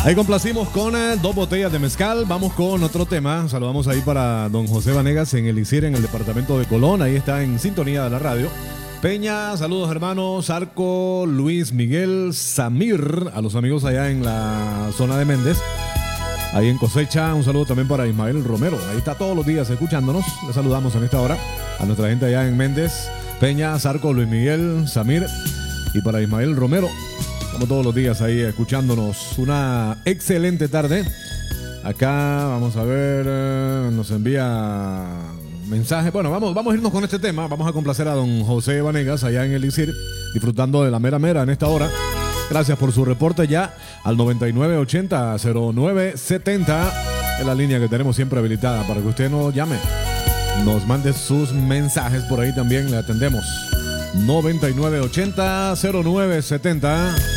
Ahí complacimos con 2 botellas de mezcal. Vamos con otro tema. Saludamos ahí para don José Vanegas en Elixir, en el departamento de Colón. Ahí está en sintonía de la radio. Peña, saludos hermanos. Arco, Luis Miguel, Samir, a los amigos allá en la zona de Méndez. Ahí en Cosecha, un saludo también para Ismael Romero. Ahí está todos los días escuchándonos. Le saludamos en esta hora a nuestra gente allá en Méndez. Peña, Sarco, Luis Miguel, Samir y para Ismael Romero. Estamos todos los días ahí escuchándonos. Una excelente tarde. Acá vamos a ver, nos envía mensaje. Bueno, vamos a irnos con este tema. Vamos a complacer a don José Vanegas allá en Elixir, disfrutando de la mera mera en esta hora. Gracias por su reporte ya al 9980-0970. Es la línea que tenemos siempre habilitada para que usted nos llame. Nos mande sus mensajes por ahí también, le atendemos. 9980-0970.